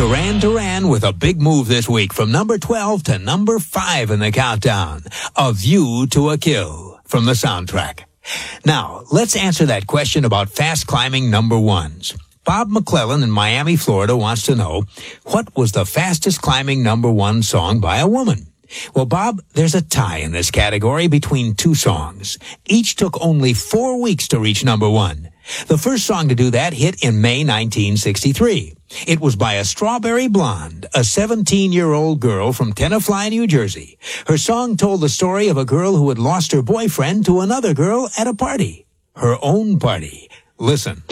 Duran Duran with a big move this week from number 12 to number 5 in the countdown. A View to a Kill from the soundtrack. Now, let's answer that question about fast climbing number ones. Bob McClellan in Miami, Florida wants to know, what was the fastest climbing number one song by a woman? Well, Bob, there's a tie in this category between two songs. Each took only 4 weeks to reach number one. The first song to do that hit in May 1963. It was by a Strawberry Blonde, a 17-year-old girl from Tenafly, New Jersey. Her song told the story of a girl who had lost her boyfriend to another girl at a party. Her own party. Listen.